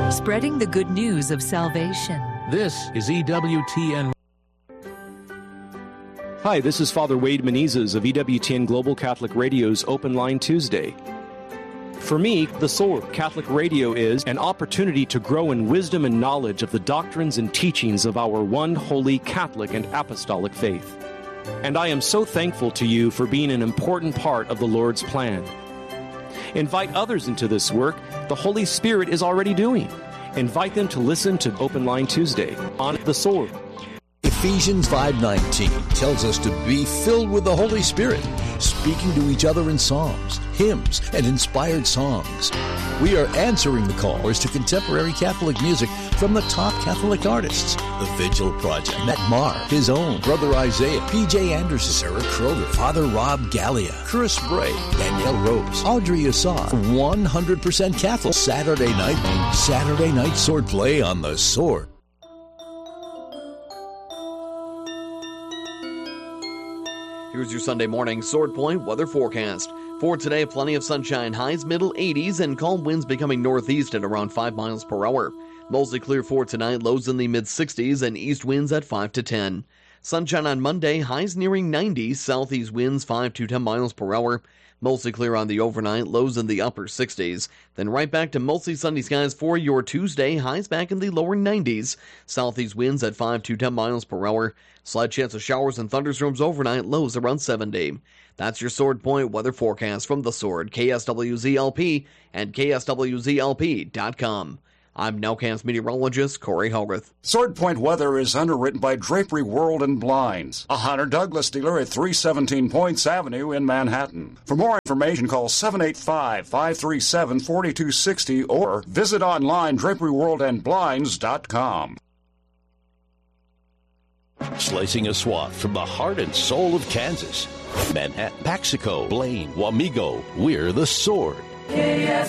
spreading the good news of salvation. This is EWTN. Hi, this is Father Wade Menezes of EWTN Global Catholic Radio's Open Line Tuesday. For me, The Sword Catholic Radio is an opportunity to grow in wisdom and knowledge of the doctrines and teachings of our one holy Catholic and apostolic faith. And I am so thankful to you for being an important part of the Lord's plan. Invite others into this work the Holy Spirit is already doing. Invite them to listen to Open Line Tuesday on The Sword. Ephesians 5:19 tells us to be filled with the Holy Spirit, speaking to each other in psalms, hymns, and inspired songs. We are answering the callers to contemporary Catholic music from the top Catholic artists. The Vigil Project, Matt Maher, His Own, Brother Isaiah, P.J. Anderson, Sarah Kroger, Father Rob Gallia, Chris Bray, Danielle Rose, Audrey Assad, 100% Catholic. Saturday night swordplay on The Sword. Here's your Sunday morning Sword Point weather forecast. For today, plenty of sunshine, highs middle 80s, and calm winds becoming northeast at around 5 miles per hour. Mostly clear for tonight, lows in the mid-60s, and east winds at 5 to 10. Sunshine on Monday, highs nearing 90, southeast winds 5 to 10 miles per hour. Mostly clear on the overnight, lows in the upper 60s. Then right back to mostly sunny skies for your Tuesday, highs back in the lower 90s. Southeast winds at 5 to 10 miles per hour. Slight chance of showers and thunderstorms overnight, lows around 70. That's your Sword Point weather forecast from The Sword, KSWZLP, and KSWZLP.com. I'm Nowcast meteorologist Corey Hogarth. Sword Point weather is underwritten by Drapery World and Blinds, a Hunter Douglas dealer at 317 Points Avenue in Manhattan. For more information, call 785-537-4260 or visit online draperyworldandblinds.com. Slicing a swath from the heart and soul of Kansas. Manhattan, Paxico, Blaine, Wamego, we're The Sword.